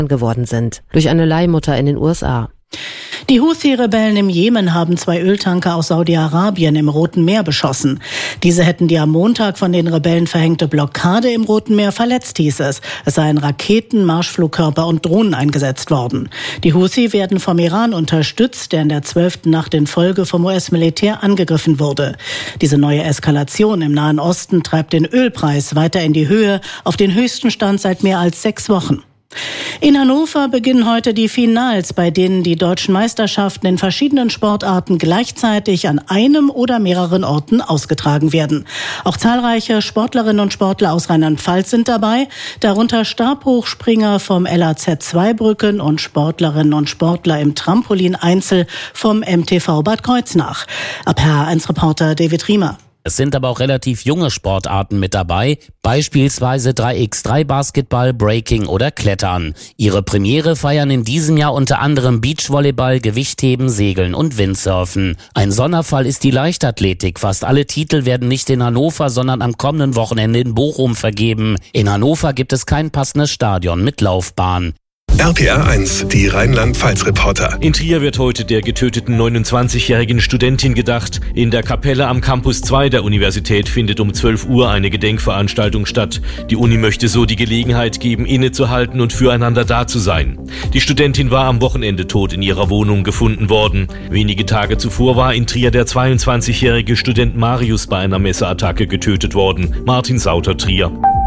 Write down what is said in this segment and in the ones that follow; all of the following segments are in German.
geworden sind, durch eine Leihmutter in den USA. Die Houthi-Rebellen im Jemen haben 2 Öltanker aus Saudi-Arabien im Roten Meer beschossen. Diese hätten die am Montag von den Rebellen verhängte Blockade im Roten Meer verletzt, hieß es. Es seien Raketen, Marschflugkörper und Drohnen eingesetzt worden. Die Houthi werden vom Iran unterstützt, der in der 12. Nacht in Folge vom US-Militär angegriffen wurde. Diese neue Eskalation im Nahen Osten treibt den Ölpreis weiter in die Höhe, auf den höchsten Stand seit mehr als 6 Wochen. In Hannover beginnen heute die Finals, bei denen die deutschen Meisterschaften in verschiedenen Sportarten gleichzeitig an einem oder mehreren Orten ausgetragen werden. Auch zahlreiche Sportlerinnen und Sportler aus Rheinland-Pfalz sind dabei, darunter Stabhochspringer vom LAZ Zweibrücken und Sportlerinnen und Sportler im Trampolin-Einzel vom MTV Bad Kreuznach. Ab HR1-Reporter David Riemer. Es sind aber auch relativ junge Sportarten mit dabei, beispielsweise 3x3 Basketball, Breaking oder Klettern. Ihre Premiere feiern in diesem Jahr unter anderem Beachvolleyball, Gewichtheben, Segeln und Windsurfen. Ein Sonderfall ist die Leichtathletik. Fast alle Titel werden nicht in Hannover, sondern am kommenden Wochenende in Bochum vergeben. In Hannover gibt es kein passendes Stadion mit Laufbahn. RPR 1, die Rheinland-Pfalz-Reporter. In Trier wird heute der getöteten 29-jährigen Studentin gedacht. In der Kapelle am Campus 2 der Universität findet um 12 Uhr eine Gedenkveranstaltung statt. Die Uni möchte so die Gelegenheit geben, innezuhalten und füreinander da zu sein. Die Studentin war am Wochenende tot in ihrer Wohnung gefunden worden. Wenige Tage zuvor war in Trier der 22-jährige Student Marius bei einer Messerattacke getötet worden. Martin Sauter, Trier.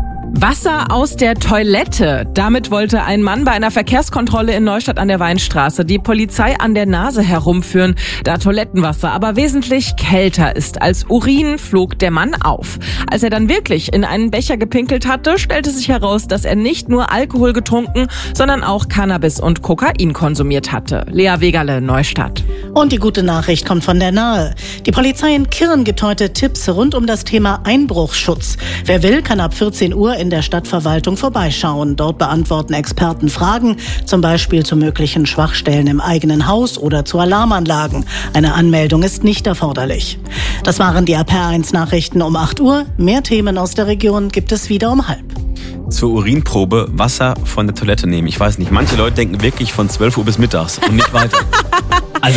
Wasser aus der Toilette. Damit wollte ein Mann bei einer Verkehrskontrolle in Neustadt an der Weinstraße die Polizei an der Nase herumführen, da Toilettenwasser aber wesentlich kälter ist als Urin, flog der Mann auf. Als er dann wirklich in einen Becher gepinkelt hatte, stellte sich heraus, dass er nicht nur Alkohol getrunken, sondern auch Cannabis und Kokain konsumiert hatte. Lea Wegerle, Neustadt. Und die gute Nachricht kommt von der Nahe. Die Polizei in Kirn gibt heute Tipps rund um das Thema Einbruchsschutz. Wer will, kann ab 14 Uhr in der Stadtverwaltung vorbeischauen. Dort beantworten Experten Fragen, zum Beispiel zu möglichen Schwachstellen im eigenen Haus oder zu Alarmanlagen. Eine Anmeldung ist nicht erforderlich. Das waren die RPR1-Nachrichten um 8 Uhr. Mehr Themen aus der Region gibt es wieder um 12:30. Zur Urinprobe Wasser von der Toilette nehmen. Ich weiß nicht, manche Leute denken wirklich von 12 Uhr bis mittags und nicht weiter. Also,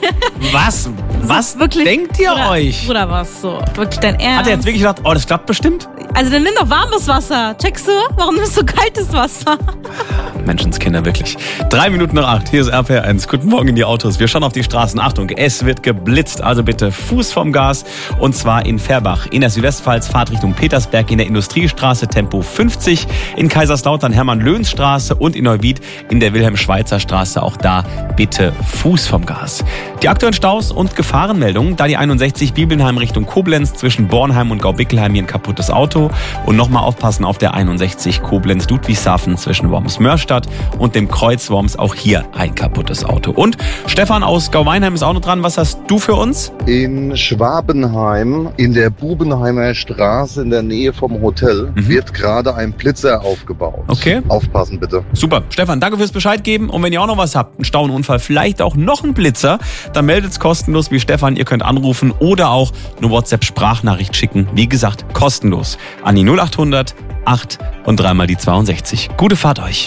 was wirklich, denkt ihr euch? Oder was so? Wirklich dein Ernst? Hat er jetzt wirklich gedacht, oh, das klappt bestimmt? Also dann nimm doch warmes Wasser. Checkst du? Warum nimmst du kaltes Wasser? Menschenskinder, wirklich. 3 Minuten nach 8, hier ist RPR1. Guten Morgen in die Autos. Wir schauen auf die Straßen. Achtung, es wird geblitzt. Also bitte Fuß vom Gas. Und zwar in Fehrbach, in der Südwestpfalz, Fahrtrichtung Petersberg, in der Industriestraße Tempo 50, in Kaiserslautern Hermann-Löhns-Straße und in Neuwied in der Wilhelm-Schweitzer-Straße. Auch da bitte Fuß vom Gas. Die aktuellen Staus und Gefahrenmeldungen, da die 61 Bibelnheim Richtung Koblenz zwischen Bornheim und Gaubickelheim hier ein kaputtes Auto. Und nochmal aufpassen auf der 61 Koblenz-Ludwigshafen zwischen Worms-Mörstadt und dem Kreuz Worms, auch hier ein kaputtes Auto. Und Stefan aus Gauweinheim ist auch noch dran. Was hast du für uns? In Schwabenheim, in der Bubenheimer Straße in der Nähe vom Hotel, wird gerade ein Blitzer aufgebaut. Okay. Aufpassen bitte. Super. Stefan, danke fürs Bescheid geben. Und wenn ihr auch noch was habt, einen Stauunfall, vielleicht auch noch einen Blitzer, dann meldet's kostenlos wie Stefan. Ihr könnt anrufen oder auch eine WhatsApp-Sprachnachricht schicken. Wie gesagt, kostenlos. An die 0800 8 und 3 mal die 62. Gute Fahrt euch.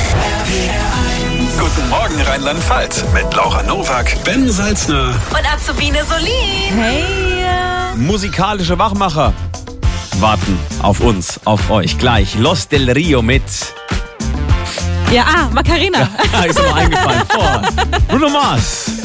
Guten Morgen Rheinland-Pfalz mit Laura Nowak, Ben Salzner Und Azubine Solin. Hey. Musikalische Wachmacher warten auf uns, auf euch. Gleich Los del Rio mit... Ja, Macarena. Ja, ist mir eingefallen. Bruno Mars.